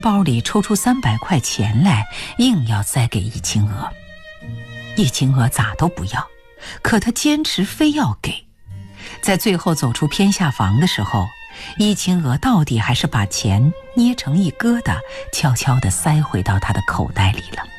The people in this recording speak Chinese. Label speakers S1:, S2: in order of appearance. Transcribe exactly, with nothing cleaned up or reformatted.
S1: 包里抽出三百块钱来，硬要塞给易清娥。易清娥咋都不要，可她坚持非要给。在最后走出偏下房的时候，易清娥到底还是把钱捏成一疙瘩，悄悄地塞回到她的口袋里了。